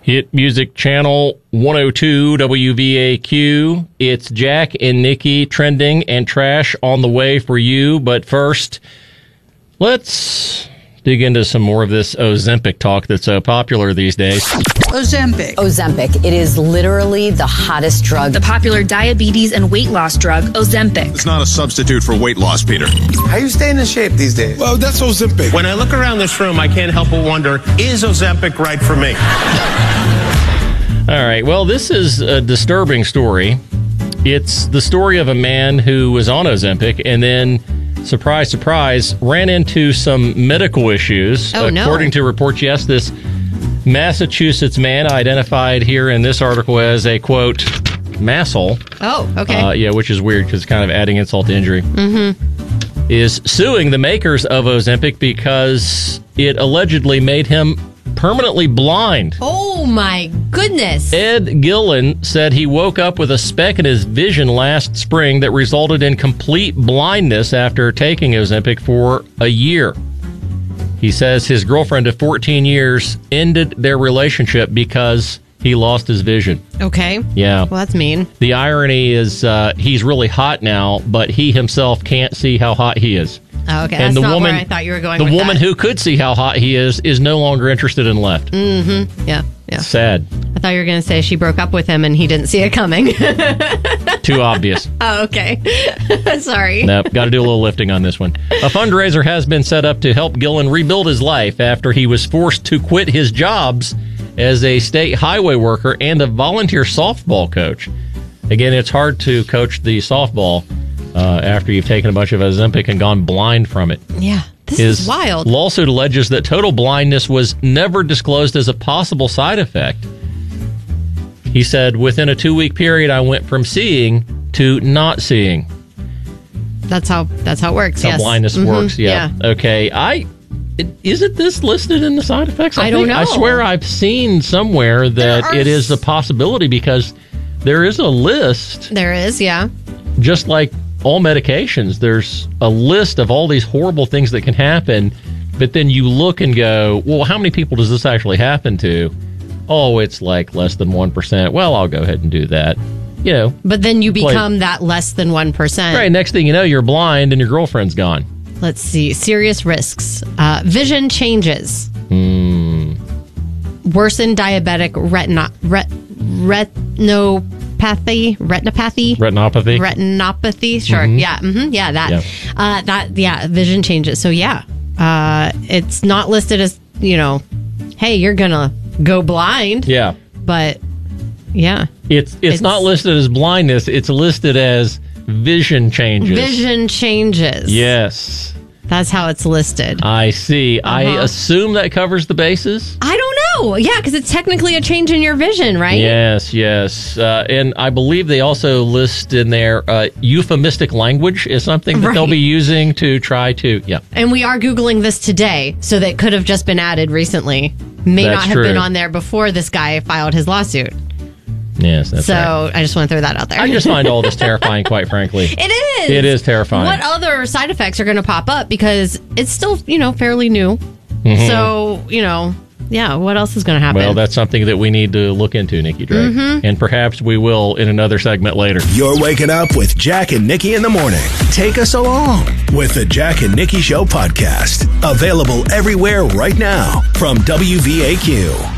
Hit Music Channel 102 WVAQ. It's Jack and Nikki trending and trash on the way for you. But first, let's dig into some more of this Ozempic talk that's so popular these days. Ozempic. It is literally the hottest drug. The popular diabetes and weight loss drug, Ozempic. It's not a substitute for weight loss, Peter. How are you staying in shape these days? Well, that's Ozempic. When I look around this room, I can't help but wonder, is Ozempic right for me? All right. Well, this is a disturbing story. It's the story of a man who was on Ozempic and then, surprise, surprise, ran into some medical issues. Oh, no. According to reports, yes, this Massachusetts man, identified here in this article as a, quote, masshole. Oh, okay. Yeah, which is weird because it's kind of adding insult to injury. Mm-hmm. Is suing the makers of Ozempic because it allegedly made him permanently blind. Oh, my goodness. Ed Gillen said he woke up with a speck in his vision last spring that resulted in complete blindness after taking Ozempic for a year. He says his girlfriend of 14 years ended their relationship because he lost his vision. Okay. Yeah. Well, that's mean. The irony is he's really hot now, but he himself can't see how hot he is. Oh, okay. And That's the not woman, where I thought you were going the with woman that. who could see how hot he is no longer interested and left. Mm-hmm. Yeah. Sad. I thought you were going to say she broke up with him and he didn't see it coming. Too obvious. Oh, okay. Sorry. Nope, got to do a little lifting on this one. A fundraiser has been set up to help Gillen rebuild his life after he was forced to quit his jobs as a state highway worker and a volunteer softball coach. Again, it's hard to coach the softball after you've taken a bunch of Ozempic and gone blind from it. Yeah. This is wild. Lawsuit alleges that total blindness was never disclosed as a possible side effect. He said, within a 2-week period, I went from seeing to not seeing. That's how it works. That's how blindness works. Yeah. Okay. Isn't this listed in the side effects? I don't know. I swear I've seen somewhere that it is a possibility because there is a list. There is, yeah. Just like all medications, there's a list of all these horrible things that can happen, but then you look and go, well, how many people does this actually happen to? Oh, it's like less than 1%. Well, I'll go ahead and do that. You know. But then you become that less than 1%. Right. Next thing you know, you're blind and your girlfriend's gone. Let's see. Serious risks. Vision changes. Worsened diabetic retinopathy. Sure. Mm-hmm. Yeah. Mm-hmm. Yeah. That. Vision changes. So it's not listed as, hey, you're gonna go blind. Yeah. But yeah, it's not listed as blindness. It's listed as vision changes. Vision changes. Yes. That's how it's listed. I see. I assume that covers the bases. I don't know. Yeah, because it's technically a change in your vision, right? Yes. And I believe they also list in there euphemistic language is something that they'll be using to try to, And we are Googling this today, so that could have just been added recently. May not have been on there before this guy filed his lawsuit. Yes, that's right. So I just want to throw that out there. I just find all this terrifying, quite frankly. It is. It is terrifying. What other side effects are going to pop up? Because it's still, fairly new. Mm-hmm. So, what else is going to happen? Well, that's something that we need to look into, Nikki Drake. Mm-hmm. And perhaps we will in another segment later. You're waking up with Jack and Nikki in the morning. Take us along with the Jack and Nikki Show podcast. Available everywhere right now from WVAQ.